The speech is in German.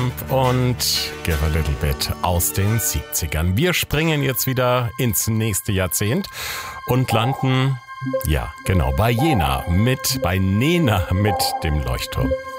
Camp und Give a Little Bit aus den 70ern. Wir springen jetzt wieder ins nächste Jahrzehnt und landen, ja genau, bei Nena mit dem Leuchtturm.